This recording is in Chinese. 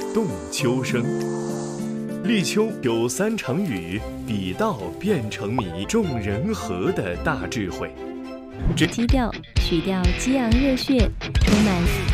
动秋声。立秋有3场雨，笔道变成谜，众人和的大智慧。 基调曲调激昂热血，充满